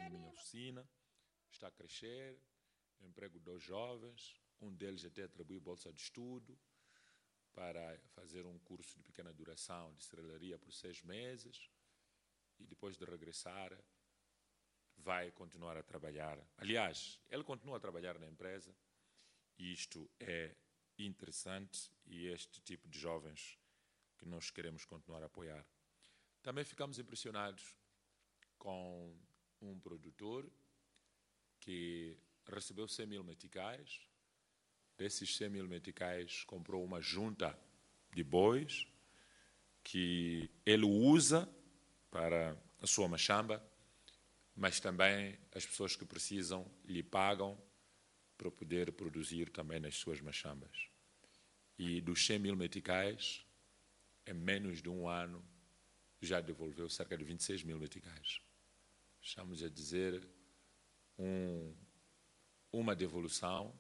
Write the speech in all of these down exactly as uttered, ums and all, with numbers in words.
tenho minha oficina, está a crescer, eu emprego dois jovens, um deles até atribui bolsa de estudo para fazer um curso de pequena duração de serralharia por seis meses e depois de regressar vai continuar a trabalhar. Aliás, ele continua a trabalhar na empresa e isto é interessante e este tipo de jovens que nós queremos continuar a apoiar. Também ficamos impressionados com um produtor que recebeu cem mil meticais. Desses cem mil meticais, comprou uma junta de bois que ele usa para a sua machamba, mas também as pessoas que precisam lhe pagam para poder produzir também nas suas machambas. E dos cem mil meticais, em menos de um ano, já devolveu cerca de vinte e seis mil meticais. Estamos a dizer um, uma devolução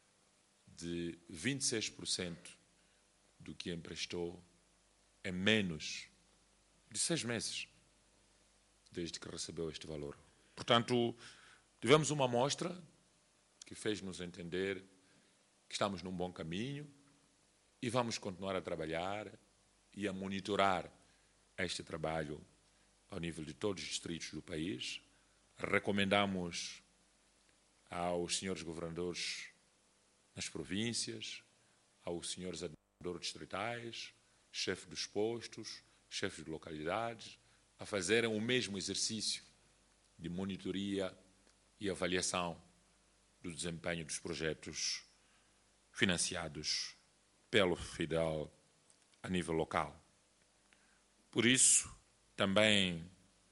de vinte e seis por cento do que emprestou em menos de seis meses, desde que recebeu este valor. Portanto, tivemos uma amostra que fez-nos entender que estamos num bom caminho e vamos continuar a trabalhar e a monitorar este trabalho ao nível de todos os distritos do país. Recomendamos aos senhores governadores nas províncias, aos senhores administradores distritais, chefes dos postos, chefes de localidades, a fazerem o mesmo exercício de monitoria e avaliação do desempenho dos projetos financiados pelo FIDEL a nível local. Por isso, também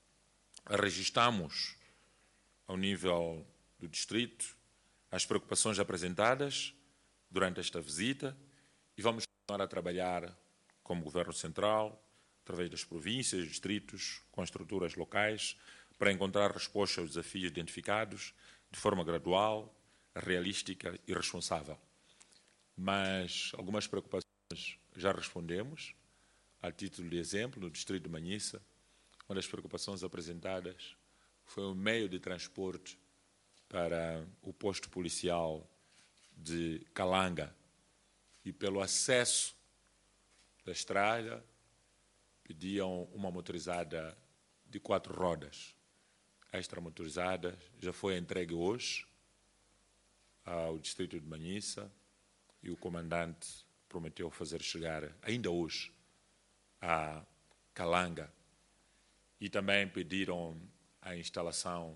registramos ao nível do distrito as preocupações apresentadas durante esta visita e vamos continuar a trabalhar como Governo Central, através das províncias, distritos, com estruturas locais, para encontrar respostas aos desafios identificados de forma gradual, realística e responsável. Mas algumas preocupações já respondemos. A título de exemplo, no distrito de Manhissa, uma das preocupações apresentadas foi o meio de transporte para o posto policial de Calanga e pelo acesso da estrada pediam uma motorizada de quatro rodas. Esta motorizada já foi entregue hoje ao distrito de Manhissa e o comandante prometeu fazer chegar ainda hoje a Calanga. E também pediram a instalação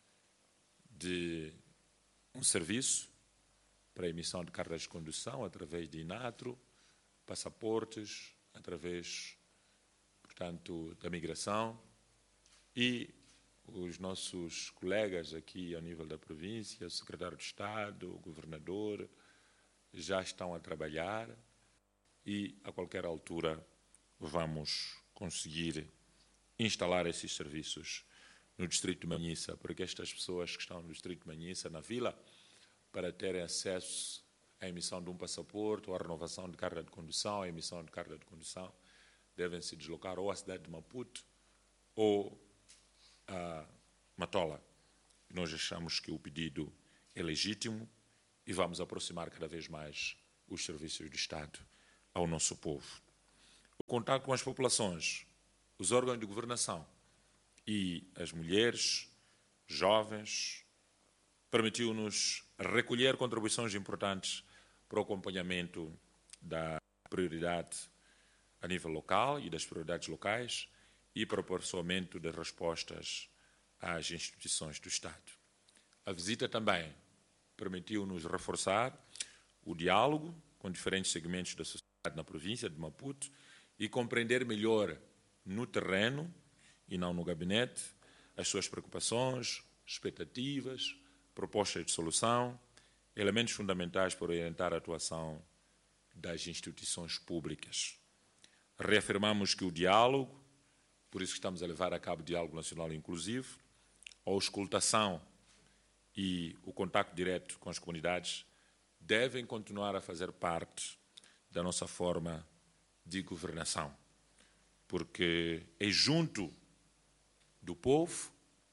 de um serviço para a emissão de cartas de condução através de Inatro, passaportes, através, portanto, da migração. E os nossos colegas aqui ao nível da província, o secretário de Estado, o governador, já estão a trabalhar e a qualquer altura vamos conseguir instalar esses serviços no distrito de Manhissa, porque estas pessoas que estão no distrito de Manhissa, na vila, para terem acesso à emissão de um passaporte ou à renovação de carta de condução, à emissão de carta de condução, devem se deslocar ou à cidade de Maputo ou a Matola. Nós achamos que o pedido é legítimo e vamos aproximar cada vez mais os serviços do Estado ao nosso povo. O contato com as populações, os órgãos de governação e as mulheres, jovens, permitiu-nos recolher contribuições importantes para o acompanhamento da prioridade a nível local e das prioridades locais e para o aperfeiçoamento das respostas às instituições do Estado. A visita também permitiu-nos reforçar o diálogo com diferentes segmentos da sociedade na província de Maputo e compreender melhor no terreno e não no gabinete as suas preocupações, expectativas, propostas de solução, elementos fundamentais para orientar a atuação das instituições públicas. Reafirmamos que o diálogo, por isso que estamos a levar a cabo o Diálogo Nacional Inclusivo, a auscultação e o contacto direto com as comunidades devem continuar a fazer parte da nossa forma de governação, porque é junto do povo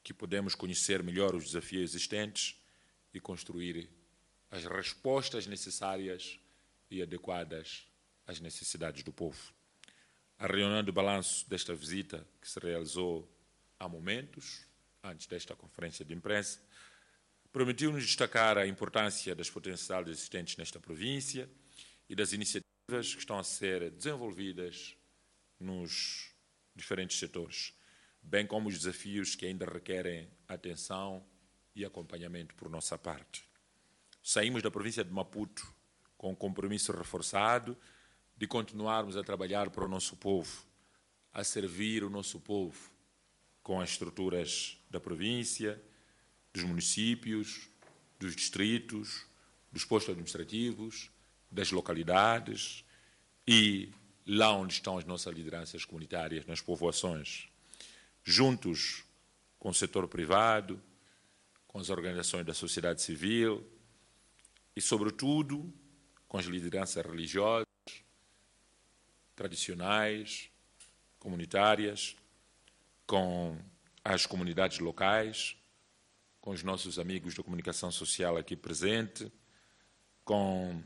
que podemos conhecer melhor os desafios existentes e construir as respostas necessárias e adequadas às necessidades do povo. A reunião de balanço desta visita, que se realizou há momentos, antes desta conferência de imprensa, permitiu-nos destacar a importância das potencialidades existentes nesta província e das iniciativas que estão a ser desenvolvidas nos diferentes setores, bem como os desafios que ainda requerem atenção e acompanhamento por nossa parte. Saímos da província de Maputo com um compromisso reforçado de continuarmos a trabalhar para o nosso povo, a servir o nosso povo com as estruturas da província, dos municípios, dos distritos, dos postos administrativos, das localidades e lá onde estão as nossas lideranças comunitárias, nas povoações, juntos com o setor privado, com as organizações da sociedade civil e, sobretudo, com as lideranças religiosas, tradicionais, comunitárias, com as comunidades locais, com os nossos amigos da comunicação social aqui presente, com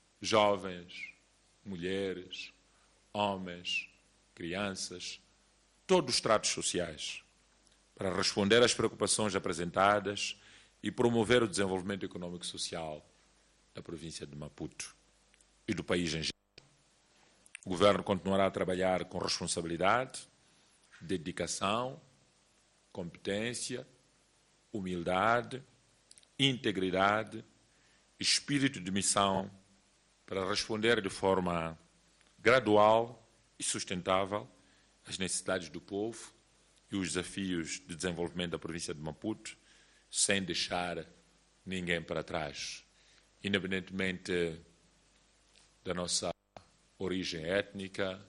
jovens, mulheres, homens, crianças, todos os tratos sociais, para responder às preocupações apresentadas e promover o desenvolvimento econômico e social da província de Maputo e do país em geral. O Governo continuará a trabalhar com responsabilidade, dedicação, competência, humildade, integridade, espírito de missão para responder de forma gradual e sustentável às necessidades do povo e os desafios de desenvolvimento da província de Maputo, sem deixar ninguém para trás, independentemente da nossa origem étnica,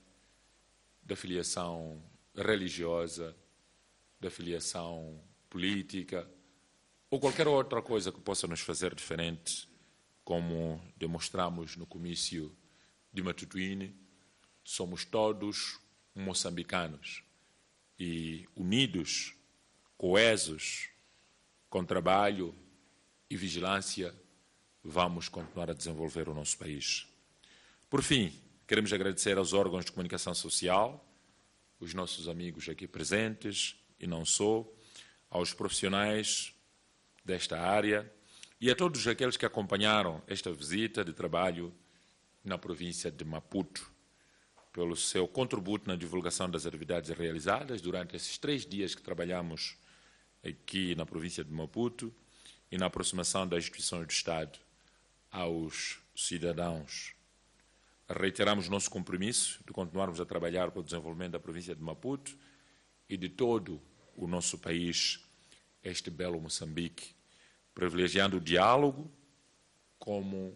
da filiação religiosa, da filiação política ou qualquer outra coisa que possa nos fazer diferente, como demonstramos no comício de Matutuine. Somos todos moçambicanos e unidos, coesos, com trabalho e vigilância, vamos continuar a desenvolver o nosso país. Por fim, queremos agradecer aos órgãos de comunicação social, os nossos amigos aqui presentes, e não só, aos profissionais desta área e a todos aqueles que acompanharam esta visita de trabalho na província de Maputo, pelo seu contributo na divulgação das atividades realizadas durante esses três dias que trabalhamos aqui na província de Maputo e na aproximação das instituições do Estado aos cidadãos. Reiteramos nosso compromisso de continuarmos a trabalhar para o desenvolvimento da província de Maputo e de todo o nosso país, este belo Moçambique, privilegiando o diálogo como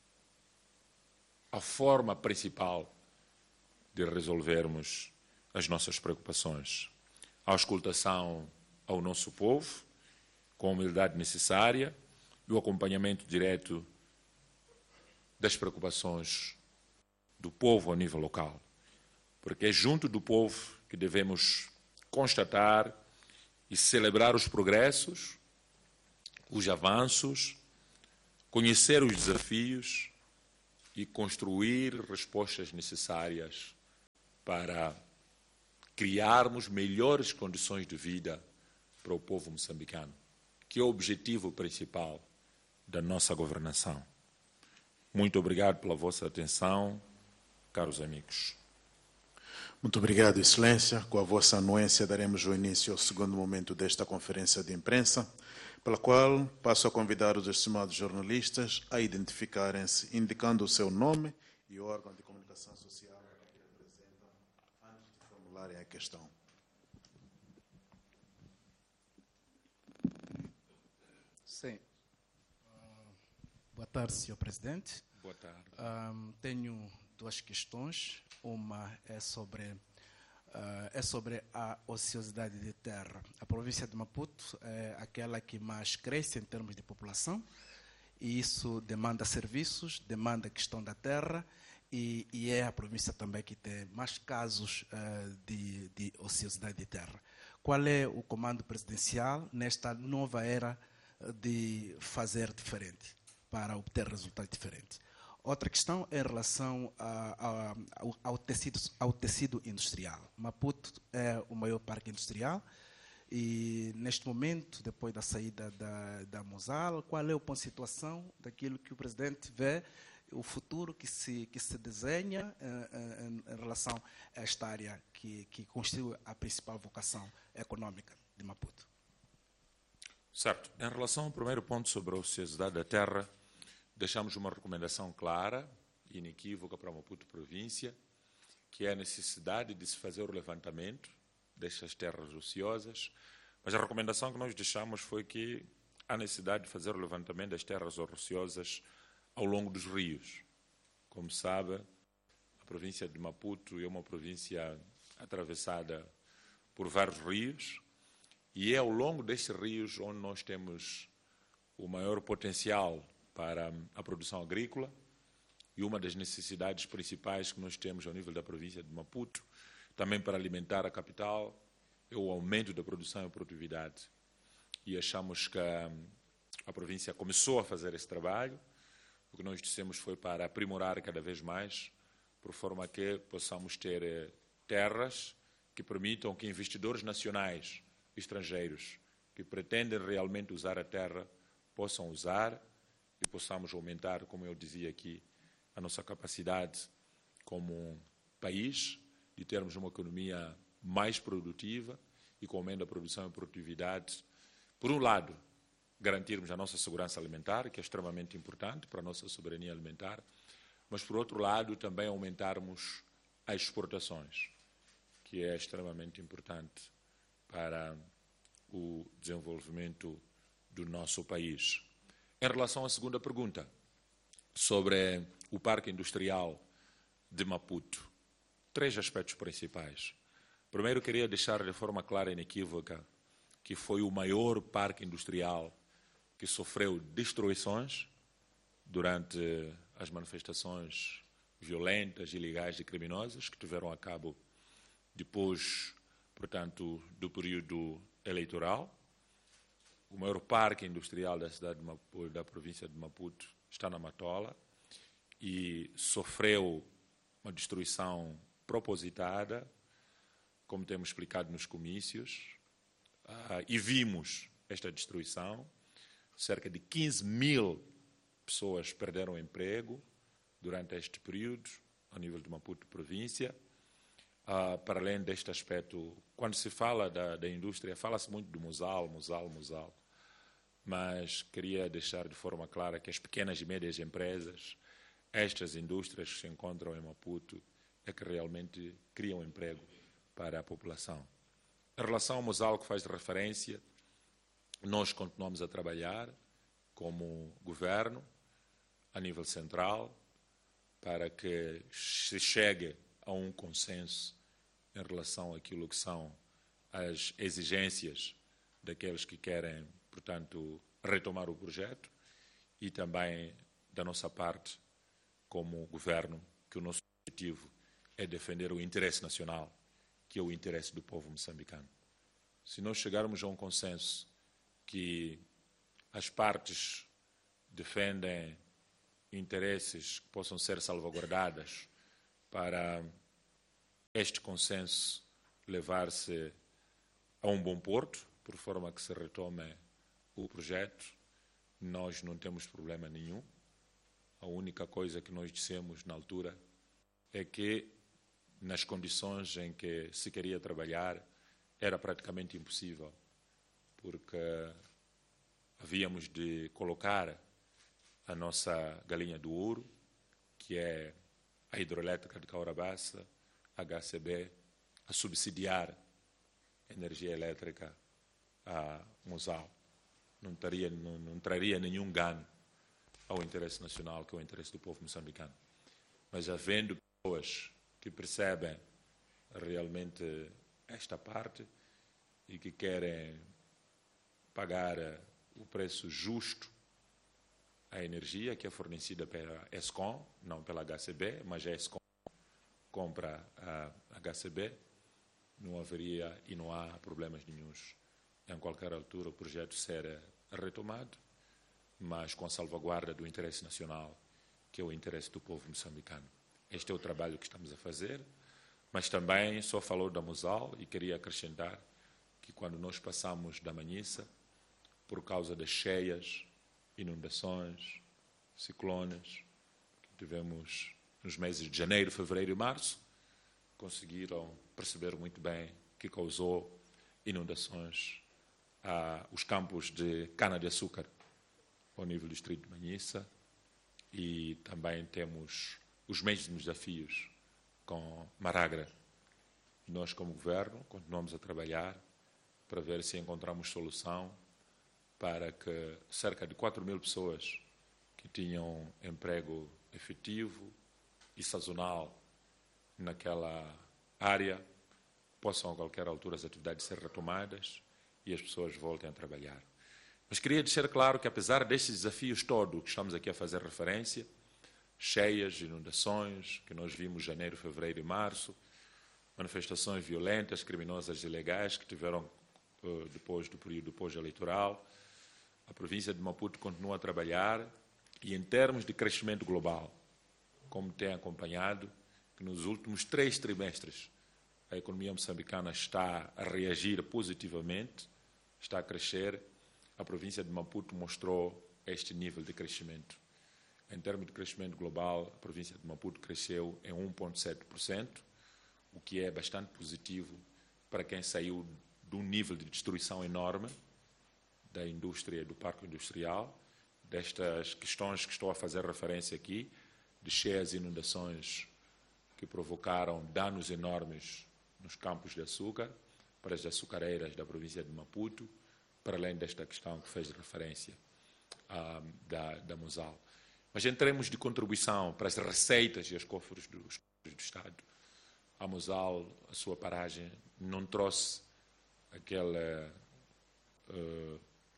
a forma principal de resolvermos as nossas preocupações. A auscultação ao nosso povo, com a humildade necessária e o acompanhamento direto das preocupações do povo a nível local. Porque é junto do povo que devemos constatar e celebrar os progressos, os avanços, conhecer os desafios e construir respostas necessárias para criarmos melhores condições de vida para o povo moçambicano, que é o objetivo principal da nossa governação. Muito obrigado pela vossa atenção, caros amigos. Muito obrigado, Excelência. Com a vossa anuência, daremos o início ao segundo momento desta conferência de imprensa, pela qual passo a convidar os estimados jornalistas a identificarem-se, indicando o seu nome e o órgão de comunicação social que representam, antes de formularem a questão. Sim. Uh, boa tarde, senhor Presidente. Boa tarde. Um, tenho duas questões. Uma é sobre, uh, é sobre a ociosidade de terra. A província de Maputo é aquela que mais cresce em termos de população, e isso demanda serviços, demanda a questão da terra, e, e é a província também que tem mais casos uh, de, de ociosidade de terra. qual é o comando presidencial nesta nova era de fazer diferente, para obter resultados diferentes. Outra questão é em relação a, a, ao, ao, tecido, ao tecido industrial. Maputo é o maior parque industrial e, neste momento, depois da saída da, da Mosal, qual é o ponto de situação daquilo que o presidente vê, o futuro que se, que se desenha em, em, em relação a esta área que, que constitui a principal vocação econômica de Maputo? Certo. Em relação ao primeiro ponto sobre a ociosidade da terra, deixamos uma recomendação clara e inequívoca para a Maputo província, que é a necessidade de se fazer o levantamento destas terras ociosas, mas a recomendação que nós deixamos foi que há necessidade de fazer o levantamento das terras ociosas ao longo dos rios. Como sabe, a província de Maputo é uma província atravessada por vários rios, e é ao longo destes rios onde nós temos o maior potencial para a produção agrícola, e uma das necessidades principais que nós temos ao nível da província de Maputo, também para alimentar a capital, é o aumento da produção e produtividade. E achamos que a, a província começou a fazer esse trabalho. O que nós dissemos foi para aprimorar cada vez mais, por forma que possamos ter eh, terras que permitam que investidores nacionais e estrangeiros que pretendem realmente usar a terra possam usar, e possamos aumentar, como eu dizia aqui, a nossa capacidade como país de termos uma economia mais produtiva e com aumento da produção e produtividade. Por um lado, garantirmos a nossa segurança alimentar, que é extremamente importante para a nossa soberania alimentar, mas, por outro lado, também aumentarmos as exportações, que é extremamente importante para o desenvolvimento do nosso país. Em relação à segunda pergunta, sobre o Parque Industrial de Maputo, três aspectos principais. Primeiro, queria deixar de forma clara e inequívoca que foi o maior parque industrial que sofreu destruições durante as manifestações violentas, ilegais e criminosas que tiveram a cabo depois, portanto, do período eleitoral. O maior parque industrial da cidade de Maputo, da província de Maputo, está na Matola e sofreu uma destruição propositada, como temos explicado nos comícios, uh, e vimos esta destruição. Cerca de quinze mil pessoas perderam emprego durante este período, ao nível de Maputo província. Uh, para além deste aspecto, quando se fala da, da indústria, fala-se muito do Mosal, Mosal, Mosal. Mas queria deixar de forma clara que as pequenas e médias empresas, estas indústrias que se encontram em Maputo, é que realmente criam emprego para a população. Em relação ao Mosal, que faz referência, nós continuamos a trabalhar como governo, a nível central, para que se chegue a um consenso em relação àquilo que são as exigências daqueles que querem, portanto, retomar o projeto, e também da nossa parte, como governo, que o nosso objetivo é defender o interesse nacional, que é o interesse do povo moçambicano. Se nós chegarmos a um consenso que as partes defendem interesses que possam ser salvaguardadas para este consenso levar-se a um bom porto, por forma que se retome o projeto, nós não temos problema nenhum. A única coisa que nós dissemos na altura é que, nas condições em que se queria trabalhar, era praticamente impossível, porque havíamos de colocar a nossa galinha do ouro, que é a hidroelétrica de Caurabaça, H C B, a subsidiar a energia elétrica a Mosal. Não, taria, não, não traria nenhum ganho ao interesse nacional, que é o interesse do povo moçambicano. Mas havendo pessoas que percebem realmente esta parte e que querem pagar o preço justo à energia que é fornecida pela ESCOM, não pela H C B, mas a ESCOM compra a H C B, não haveria e não há problemas nenhuns em qualquer altura o projeto ser retomado, mas com a salvaguarda do interesse nacional, que é o interesse do povo moçambicano. Este é o trabalho que estamos a fazer, mas também só falou da Mosal e queria acrescentar que quando nós passamos da Manhissa, por causa das cheias, inundações, ciclones, que tivemos nos meses de janeiro, fevereiro e março, conseguiram perceber muito bem que causou inundações a os campos de cana-de-açúcar ao nível do distrito de Manhissa, e também temos os mesmos desafios com Maragra. Nós, como governo, continuamos a trabalhar para ver se encontramos solução para que cerca de quatro mil pessoas que tinham emprego efetivo e sazonal naquela área possam a qualquer altura as atividades ser retomadas e as pessoas voltem a trabalhar. Mas queria deixar claro que, apesar destes desafios todos que estamos aqui a fazer referência, cheias, inundações, que nós vimos em janeiro, fevereiro e março, manifestações violentas, criminosas e ilegais que tiveram uh, depois do período pós-eleitoral, a província de Maputo continua a trabalhar e, em termos de crescimento global, como tem acompanhado, que nos últimos três trimestres a economia moçambicana está a reagir positivamente, está a crescer, a província de Maputo mostrou este nível de crescimento. Em termos de crescimento global, a província de Maputo cresceu em um vírgula sete por cento, o que é bastante positivo para quem saiu de um nível de destruição enorme da indústria, do parque industrial, destas questões que estou a fazer referência aqui, de cheias e inundações que provocaram danos enormes nos campos de açúcar, para as açucareiras da província de Maputo, para além desta questão que fez referência ah, da, da Mosal. Mas em termos de contribuição para as receitas e os cofres do, do Estado, a Mosal, a sua paragem, não trouxe aquele uh,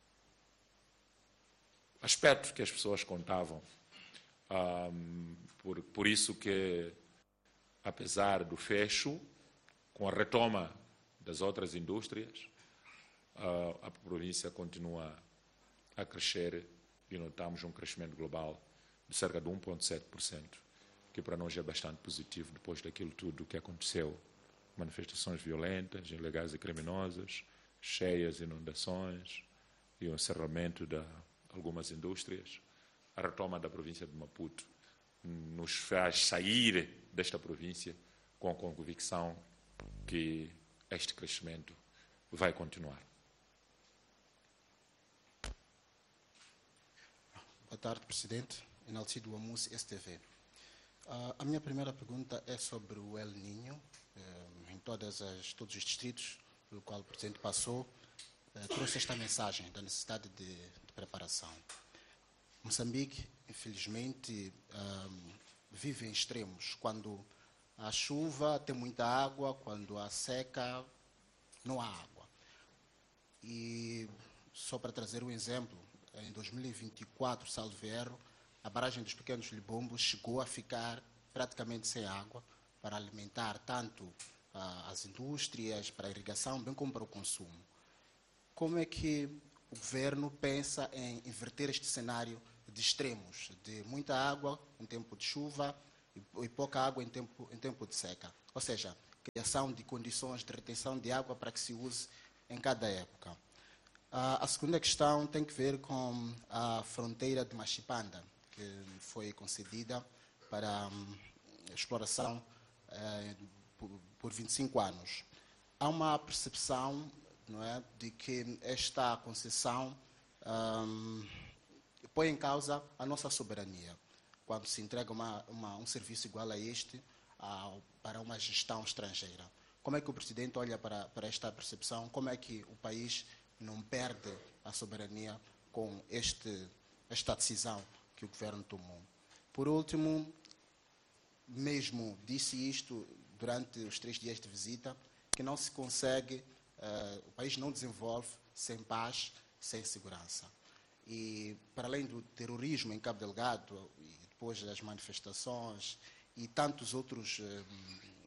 aspecto que as pessoas contavam. Um, por, por isso que, apesar do fecho, com a retoma das outras indústrias, uh, a província continua a crescer e notamos um crescimento global de cerca de um vírgula sete por cento, que para nós é bastante positivo depois daquilo tudo que aconteceu. Manifestações violentas, ilegais e criminosas, cheias, inundações e o encerramento de algumas indústrias. A retoma da província de Maputo nos faz sair desta província com a convicção que este crescimento vai continuar. Boa tarde, Presidente. Enalcido Amus, S T V. Uh, a minha primeira pergunta é sobre o El Niño. Uh, em todas as, todos os distritos pelo qual o Presidente passou, uh, trouxe esta mensagem da necessidade de, de preparação. Moçambique, infelizmente, uh, vive em extremos. Quando há chuva, tem muita água. Quando há seca, não há água. E, só para trazer um exemplo, em dois mil e vinte e quatro, salvo erro, a barragem dos Pequenos Libombos chegou a ficar praticamente sem água para alimentar tanto ah, as indústrias, para a irrigação, bem como para o consumo. Como é que o governo pensa em inverter este cenário de extremos, de muita água em tempo de chuva e, e pouca água em tempo, em tempo de seca? Ou seja, criação de condições de retenção de água para que se use em cada época. Uh, a segunda questão tem que ver com a fronteira de Machipanda, que foi concedida para um, exploração uh, por, por vinte e cinco anos. Há uma percepção, não é, de que esta concessão um, põe em causa a nossa soberania, quando se entrega uma, uma, um serviço igual a este uh, para uma gestão estrangeira. Como é que o Presidente olha para, para esta percepção? Como é que o país não perde a soberania com este, esta decisão que o governo tomou? Por último, mesmo disse isto durante os três dias de visita, que não se consegue, uh, o país não desenvolve sem paz, sem segurança. E, para além do terrorismo em Cabo Delgado, e depois das manifestações e tantos outros uh,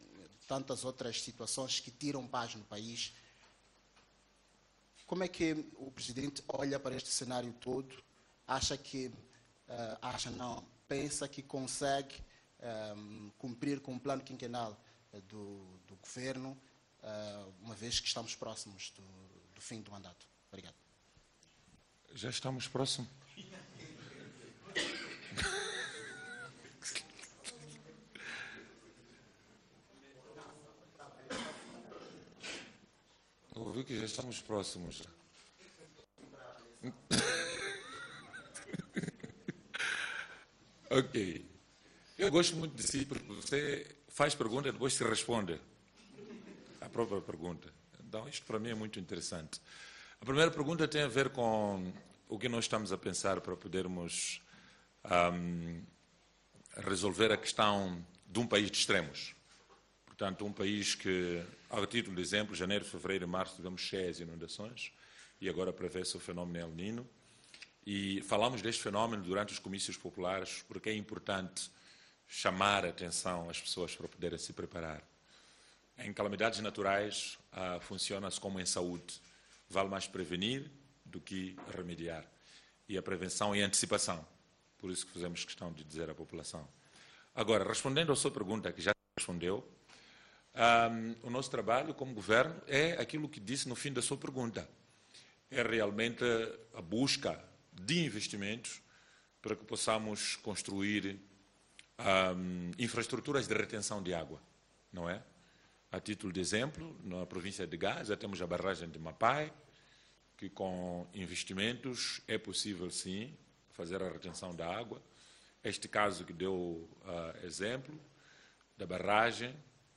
tantas outras situações que tiram paz no país. Como é que o presidente olha para este cenário todo? Acha que, uh, acha não, pensa que consegue um, cumprir com o plano quinquenal uh, do, do governo, uh, uma vez que estamos próximos do, do fim do mandato? Obrigado. Já estamos próximos. Ouvi que já estamos próximos. Ok. Eu gosto muito de si porque você faz pergunta e depois se responde a própria pergunta. Então, isto para mim é muito interessante. A primeira pergunta tem a ver com o que nós estamos a pensar para podermos um, resolver a questão de um país de extremos. Portanto, um país que, ao título de exemplo, janeiro, fevereiro e março tivemos cheias inundações e agora prevê-se o fenómeno El Niño. E falamos deste fenómeno durante os comícios populares porque é importante chamar a atenção às pessoas para poderem se preparar. Em calamidades naturais, ah, funciona-se como em saúde. Vale mais prevenir do que remediar. E a prevenção é a antecipação. Por isso que fazemos questão de dizer à população. Agora, respondendo à sua pergunta, que já respondeu, Um, o nosso trabalho como governo é aquilo que disse no fim da sua pergunta. É realmente a busca de investimentos para que possamos construir um, infraestruturas de retenção de água, não é? A título de exemplo, na província de Gaza temos a barragem de Mapai, que com investimentos é possível sim fazer a retenção da água. Este caso que deu uh, exemplo da barragem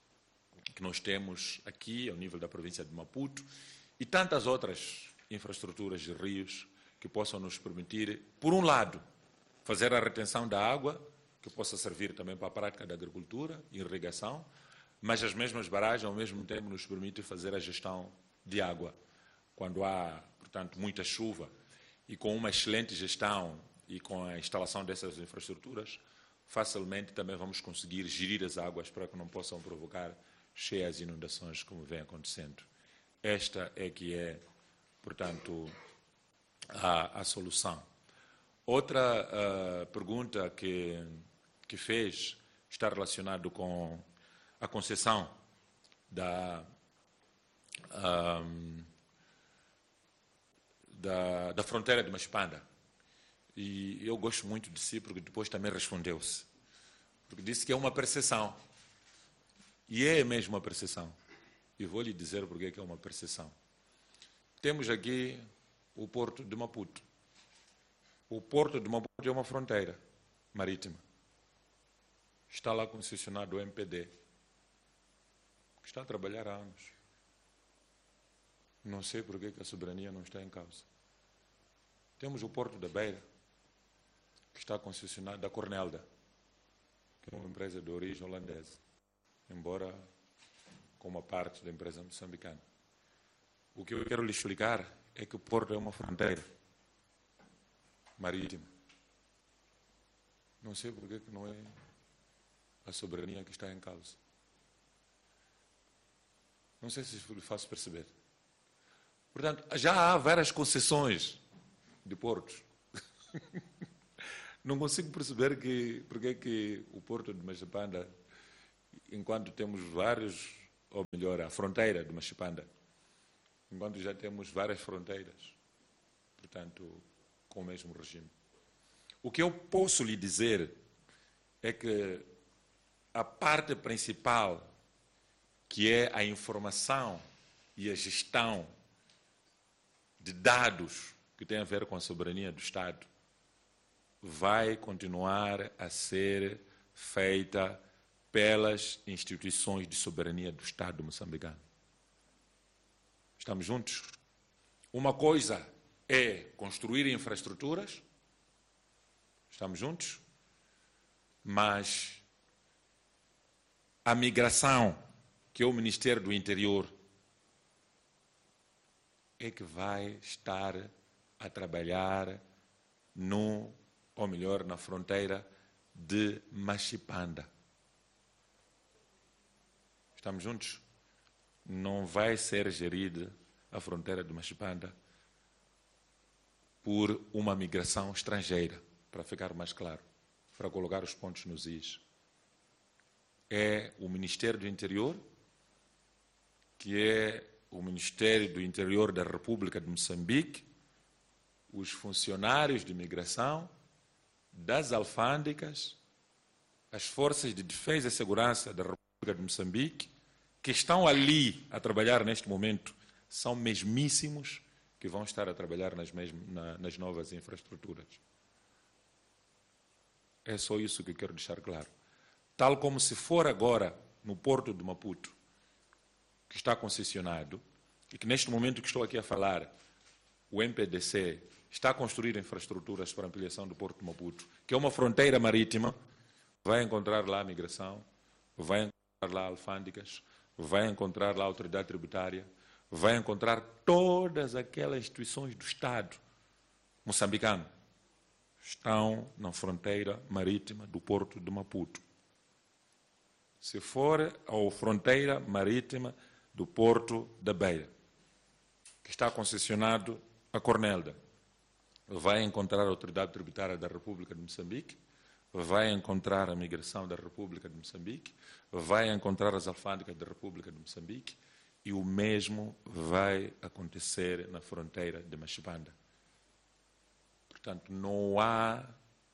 que nós temos aqui, ao nível da província de Maputo, e tantas outras infraestruturas de rios que possam nos permitir, por um lado, fazer a retenção da água, que possa servir também para a prática da agricultura e irrigação, mas as mesmas barragens, ao mesmo tempo, nos permitem fazer a gestão de água. Quando há, portanto, muita chuva, e com uma excelente gestão e com a instalação dessas infraestruturas, facilmente também vamos conseguir gerir as águas para que não possam provocar cheias e inundações como vem acontecendo. Esta é que é, portanto, a, a solução. Outra uh, pergunta que, que fez está relacionado com a concessão da, um, da, da fronteira de Machipanda. E eu gosto muito de si, porque depois também respondeu-se. Porque disse que é uma percepção. E é mesmo uma percepção. E vou lhe dizer porque é uma percepção. Temos aqui o Porto de Maputo. O Porto de Maputo é uma fronteira marítima. Está lá concessionado o M P D, que está a trabalhar há anos. Não sei porque que a soberania não está em causa. Temos o Porto da Beira, que está concessionado da Cornelda, que é uma empresa de origem holandesa, embora com uma parte da empresa moçambicana. O que eu quero lhe explicar é que o Porto é uma fronteira marítima. Não sei porque que não é a soberania que está em causa. Não sei se lhe faço perceber. Portanto, já há várias concessões de portos. Não consigo perceber que, porque é que o Porto de Machipanda, enquanto temos vários, ou melhor, a fronteira de Machipanda, enquanto já temos várias fronteiras, portanto, com o mesmo regime. O que eu posso lhe dizer é que a parte principal, que é a informação e a gestão de dados que tem a ver com a soberania do Estado, vai continuar a ser feita pelas instituições de soberania do Estado moçambicano. Estamos juntos? Uma coisa é construir infraestruturas, estamos juntos, mas a migração, que é o Ministério do Interior, é que vai estar a trabalhar no, ou melhor, na fronteira de Machipanda. Estamos juntos? Não vai ser gerida a fronteira de Machipanda por uma migração estrangeira, para ficar mais claro, para colocar os pontos nos is. É o Ministério do Interior, que é o Ministério do Interior da República de Moçambique, os funcionários de imigração, das alfândegas, as forças de defesa e segurança da República de Moçambique, que estão ali a trabalhar neste momento, são mesmíssimos que vão estar a trabalhar nas, mesmo, na, nas novas infraestruturas. É só isso que eu quero deixar claro. Tal como se for agora no Porto de Maputo, que está concessionado, e que neste momento que estou aqui a falar, o M P D C está a construir infraestruturas para ampliação do Porto de Maputo, que é uma fronteira marítima, vai encontrar lá a migração, vai encontrar lá alfândegas, vai encontrar lá a autoridade tributária, vai encontrar todas aquelas instituições do Estado moçambicano estão na fronteira marítima do Porto de Maputo. Se for a fronteira marítima do Porto da Beira, que está concessionado a Cornelda, vai encontrar a autoridade tributária da República de Moçambique, vai encontrar a migração da República de Moçambique, vai encontrar as alfândegas da República de Moçambique, e o mesmo vai acontecer na fronteira de Machipanda. Portanto, não há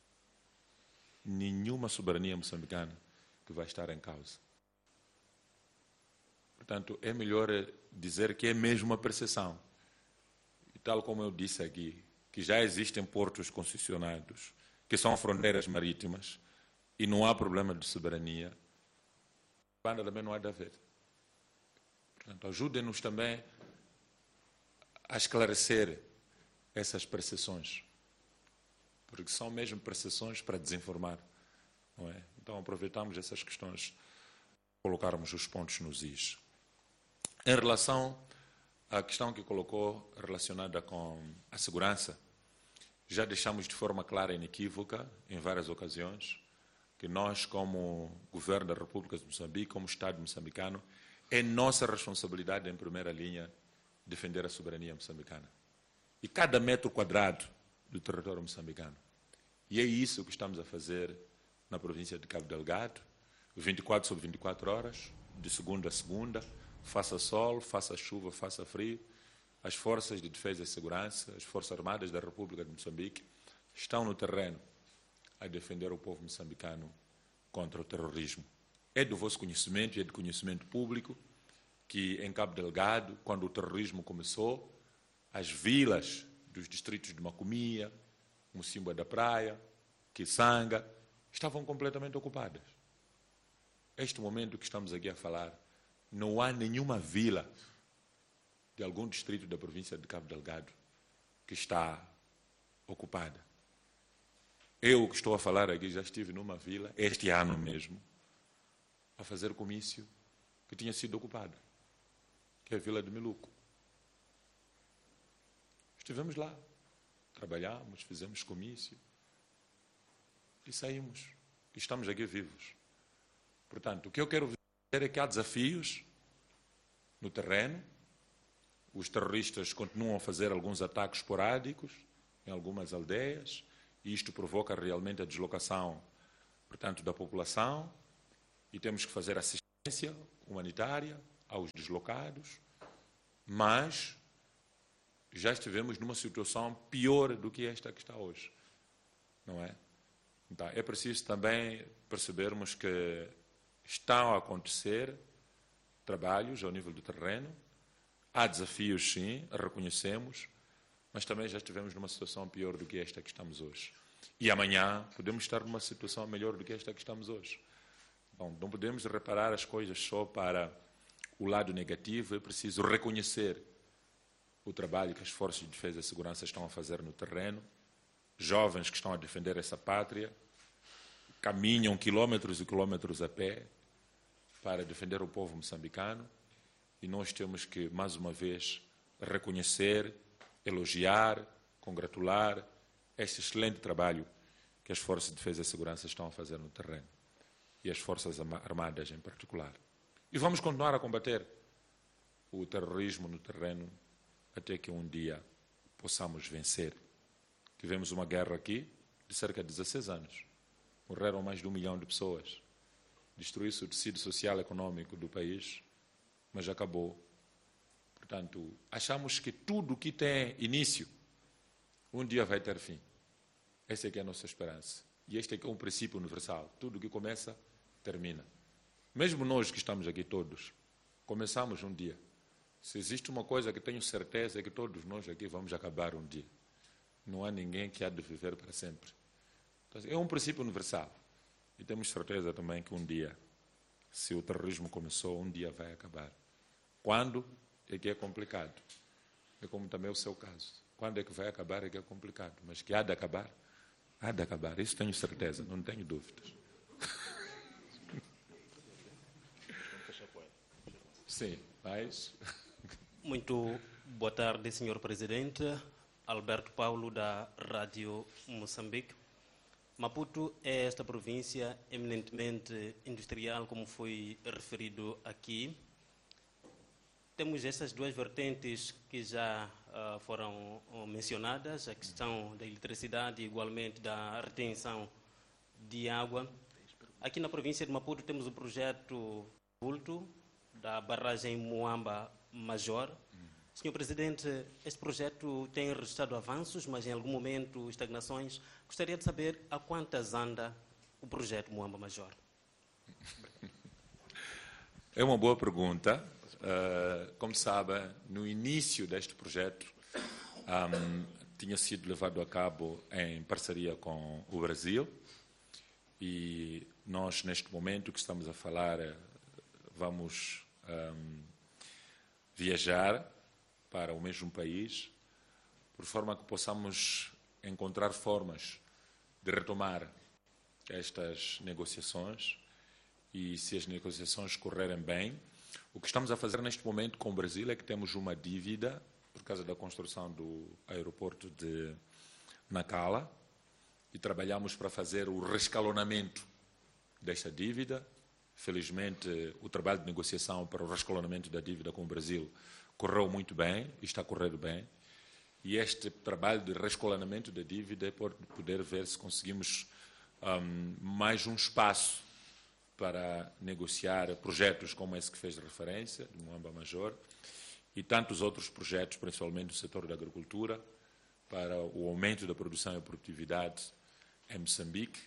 nenhuma soberania moçambicana que vai estar em causa. Portanto, é melhor dizer que é mesmo uma percepção. E tal como eu disse aqui, que já existem portos concessionados, que são fronteiras marítimas, e não há problema de soberania, Machipanda também não há de haver. Portanto, ajudem-nos também a esclarecer essas percepções, porque são mesmo percepções para desinformar, não é? Então, aproveitamos essas questões para colocarmos os pontos nos is. Em relação à questão que colocou relacionada com a segurança, já deixamos de forma clara e inequívoca, em várias ocasiões, que nós, como Governo da República de Moçambique, como Estado moçambicano, é nossa responsabilidade, em primeira linha, defender a soberania moçambicana. E cada metro quadrado do território moçambicano. E é isso que estamos a fazer na província de Cabo Delgado, vinte e quatro sobre vinte e quatro horas, de segunda a segunda, faça sol, faça chuva, faça frio. As forças de defesa e segurança, as Forças Armadas da República de Moçambique, estão no terreno a defender o povo moçambicano contra o terrorismo. É do vosso conhecimento e é de conhecimento público que em Cabo Delgado, quando o terrorismo começou, as vilas dos distritos de Macomia, Mocimboa da Praia, Kisanga, estavam completamente ocupadas. Este momento que estamos aqui a falar, não há nenhuma vila de algum distrito da província de Cabo Delgado que está ocupada. Eu que estou a falar aqui já estive numa vila, este ano mesmo, a fazer comício que tinha sido ocupada, que é a Vila de Miluco. Estivemos lá, trabalhamos, fizemos comício e saímos. E estamos aqui vivos. Portanto, o que eu quero dizer é que há desafios no terreno. Os terroristas continuam a fazer alguns ataques esporádicos em algumas aldeias e isto provoca realmente a deslocação, portanto, da população. E temos que fazer assistência humanitária aos deslocados, mas já estivemos numa situação pior do que esta que está hoje, não é? Então, é preciso também percebermos que estão a acontecer trabalhos ao nível do terreno, há desafios, sim, reconhecemos, mas também já estivemos numa situação pior do que esta que estamos hoje. E amanhã podemos estar numa situação melhor do que esta que estamos hoje. Bom, não podemos reparar as coisas só para o lado negativo, é preciso reconhecer o trabalho que as forças de defesa e segurança estão a fazer no terreno, jovens que estão a defender essa pátria, caminham quilómetros e quilómetros a pé para defender o povo moçambicano, e nós temos que, mais uma vez, reconhecer, elogiar, congratular este excelente trabalho que as forças de defesa e segurança estão a fazer no terreno. E as Forças Armadas em particular. E vamos continuar a combater o terrorismo no terreno até que um dia possamos vencer. Tivemos uma guerra aqui de cerca de dezesseis anos. Morreram mais de um milhão de pessoas. Destruiu-se o tecido social e econômico do país, mas acabou. Portanto, achamos que tudo que tem início, um dia vai ter fim. Essa é que é a nossa esperança. E este é que é um princípio universal. Tudo que começa, termina. Mesmo nós que estamos aqui todos, começamos um dia. Se existe uma coisa que tenho certeza é que todos nós aqui vamos acabar um dia. Não há ninguém que há de viver para sempre. Então, é um princípio universal. E temos certeza também que um dia, se o terrorismo começou, um dia vai acabar. Quando é que é complicado. É como também o seu caso. Quando é que vai acabar é que é complicado. Mas que há de acabar, há de acabar. Isso tenho certeza, não tenho dúvidas. Sim, mas... Muito boa tarde, senhor Presidente. Alberto Paulo, da Rádio Moçambique. Maputo é esta província eminentemente industrial, como foi referido aqui. Temos essas duas vertentes que já uh, foram uh, mencionadas, a questão da eletricidade e igualmente da retenção de água. Aqui na província de Maputo temos o projeto Vulto, da barragem Moamba Major. Senhor Presidente, este projeto tem registrado avanços, mas em algum momento estagnações. Gostaria de saber a quantas anda o projeto Moamba Major. É uma boa pergunta. Uh, como sabe, no início deste projeto um, tinha sido levado a cabo em parceria com o Brasil e nós, neste momento que estamos a falar, vamos um, viajar para o mesmo país, por forma que possamos encontrar formas de retomar estas negociações e, se as negociações correrem bem, o que estamos a fazer neste momento com o Brasil é que temos uma dívida por causa da construção do aeroporto de Nacala e trabalhamos para fazer o rescalonamento desta dívida. Felizmente, o trabalho de negociação para o rescalonamento da dívida com o Brasil correu muito bem, está correndo bem, e este trabalho de rescalonamento da dívida é por poder ver se conseguimos um, mais um espaço para negociar projetos como esse que fez referência, do Moamba Major, e tantos outros projetos, principalmente no setor da agricultura, para o aumento da produção e produtividade em Moçambique.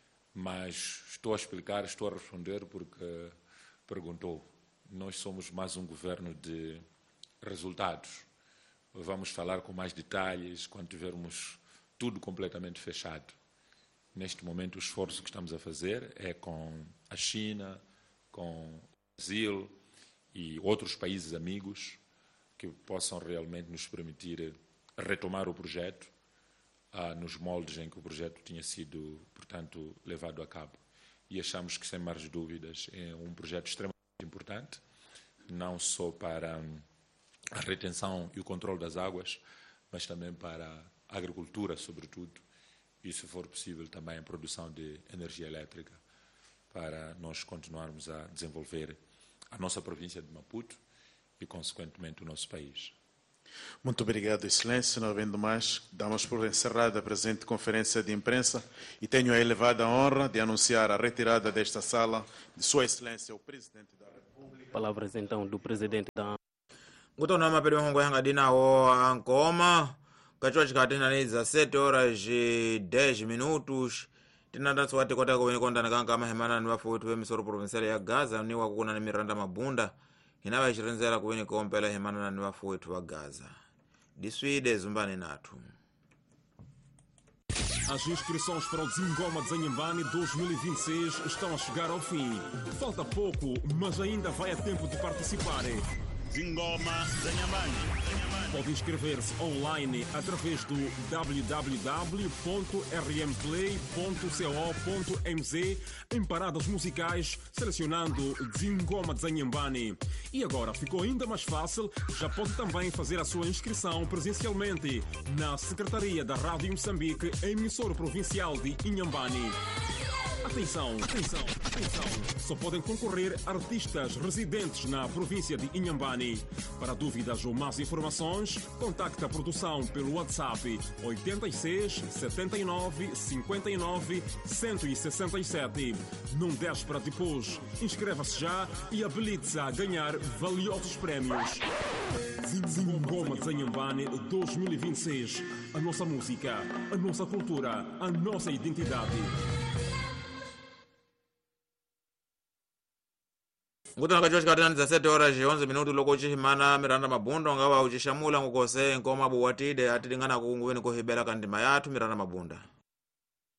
Mas estou a explicar, estou a responder porque perguntou. Nós somos mais um governo de resultados. Vamos falar com mais detalhes quando tivermos tudo completamente fechado. Neste momento, o esforço que estamos a fazer é com a China, com o Brasil e outros países amigos que possam realmente nos permitir retomar o projeto ah, nos moldes em que o projeto tinha sido, portanto, levado a cabo. E achamos que, sem mais dúvidas, é um projeto extremamente importante, não só para a retenção e o controle das águas, mas também para a agricultura, sobretudo, e, se for possível, também a produção de energia elétrica, para nós continuarmos a desenvolver a nossa província de Maputo e, consequentemente, o nosso país. Muito obrigado, Excelência. Não havendo mais, damos por encerrada a presente conferência de imprensa e tenho a elevada honra de anunciar a retirada desta sala de Sua Excelência, o Presidente da República. Palavras, então, do Presidente da... Kutona mapeli hongo yanga dinawo ankoma kachwa chikatina ni dezessete horas e dez minutos tinandatso wati kotaka kwenye kondana kanga mahemana ni wafutu we misoro provincial ya Gaza ni wakukuna ni Miranda Mabunda inawa ishirenzera kwenye kompela hemana ni wafutu wa Gaza diswide zumbani natu. As inscrições para o Dzingoma Dzanhambane dois mil e vinte e seis estão a chegar ao fim. Falta pouco, mas ainda vai a tempo de participar. Dzingoma Dzanhambane. Pode inscrever-se online através do w w w ponto r m play ponto co ponto m z em paradas musicais, selecionando Dzingoma Dzanhambane. E agora ficou ainda mais fácil, já pode também fazer a sua inscrição presencialmente na Secretaria da Rádio Moçambique, emissora provincial de Inhambane. Atenção, atenção, atenção. Só podem concorrer artistas residentes na província de Inhambane. Para dúvidas ou mais informações, contacte a produção pelo WhatsApp oito seis, sete nove, cinco nove, um seis sete. Não deixe para depois. Inscreva-se já e habilite-se a ganhar valiosos prémios. Zingoma Zanhambane dois mil e vinte e seis. A nossa música, a nossa cultura, a nossa identidade. ngutana kacho chikatani dezasete horas onze minuto loko chihimana Miranda Mabunda ngawa uchishamula ngukose nkoma buwatide atilingana kunguveni kuhibela kandima yathu Miranda Mabunda.